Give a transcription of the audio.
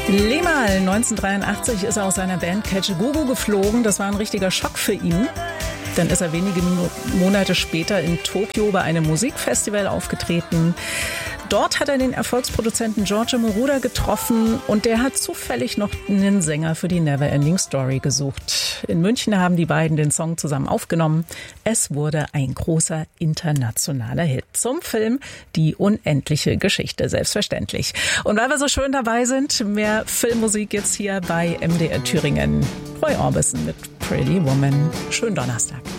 Limahl, 1983 ist er aus seiner Band Catch a Go-Go geflogen. Das war ein richtiger Schock für ihn. Dann ist er wenige Monate später in Tokio bei einem Musikfestival aufgetreten. Dort hat er den Erfolgsproduzenten Giorgio Moroder getroffen und der hat zufällig noch einen Sänger für die Neverending Story gesucht. In München haben die beiden den Song zusammen aufgenommen. Es wurde ein großer internationaler Hit. Zum Film Die unendliche Geschichte, selbstverständlich. Und weil wir so schön dabei sind, mehr Filmmusik jetzt hier bei MDR Thüringen. Roy Orbison mit Pretty Woman. Schönen Donnerstag.